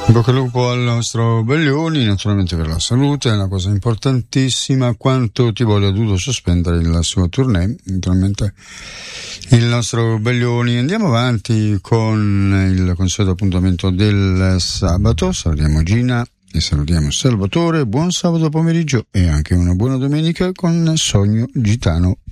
In bocca al lupo al nostro Baglioni, naturalmente per la salute è una cosa importantissima. Quanto Tivoli ha dovuto sospendere il suo tournée, naturalmente il nostro Baglioni. Andiamo avanti con il consueto appuntamento del sabato. Salutiamo Gina e salutiamo Salvatore. Buon sabato pomeriggio e anche una buona domenica con Sogno Gitano